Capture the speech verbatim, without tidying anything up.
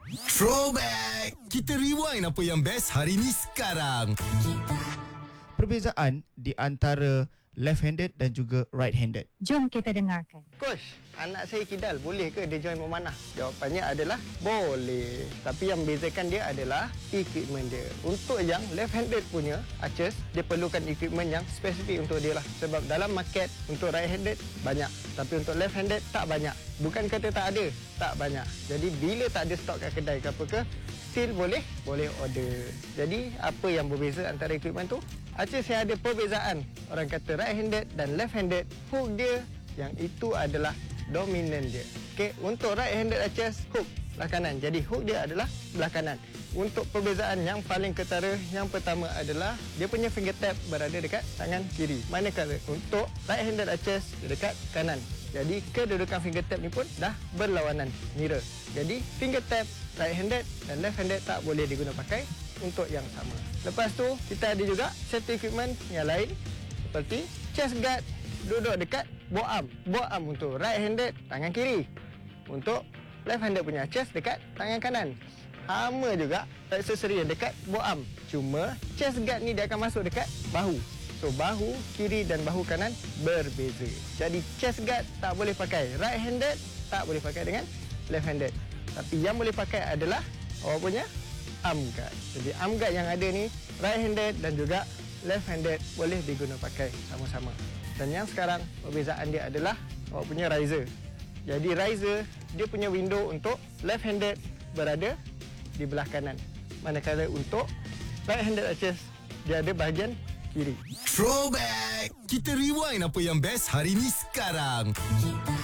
Throwback! Kita rewind apa yang best hari ni sekarang. Perbezaan di antara left-handed dan juga right-handed. Jom kita dengarkan. Coach, anak saya kidal, boleh ke dia join memanah? Jawapannya adalah boleh. Tapi yang membezakan dia adalah equipment dia. Untuk yang left-handed punya archers, dia perlukan equipment yang spesifik untuk dia lah. Sebab dalam market untuk right-handed banyak. Tapi untuk left-handed tak banyak. Bukan kata tak ada, tak banyak. Jadi bila tak ada stok kat kedai ke apa ke, still boleh, boleh order. Jadi apa yang berbeza antara equipment tu? Archers yang ada perbezaan. Orang kata right-handed dan left-handed, hook dia yang itu adalah dominan dia. Okey, untuk right-handed archers, hook belah kanan. Jadi hook dia adalah belah kanan. Untuk perbezaan yang paling ketara, yang pertama adalah dia punya finger tap berada dekat tangan kiri. Manakala untuk right-handed archers dia dekat kanan. Jadi kedudukan finger tap ni pun dah berlawanan, mirror. Jadi finger tap right-handed dan left-handed tak boleh digunakan pakai untuk yang sama. Lepas tu kita ada juga safety equipment yang lain seperti chest guard duduk dekat bow arm. Bow arm untuk right-handed tangan kiri. Untuk left-handed punya chest dekat tangan kanan. Sama juga aksesori yang dekat bow arm. Cuma chest guard ni dia akan masuk dekat bahu. So bahu kiri dan bahu kanan berbeza. Jadi chest guard tak boleh pakai right-handed, tak boleh pakai dengan left-handed. Tapi yang boleh pakai adalah awak punya arm guard. Jadi arm guard yang ada ni right-handed dan juga left-handed boleh digunakan pakai sama-sama. Dan yang sekarang perbezaan dia adalah awak punya riser. Jadi riser dia punya window untuk left-handed berada di belah kanan. Manakala untuk right-handed archers dia ada bahagian kiri. Throwback! Kita rewind apa yang best hari ni sekarang.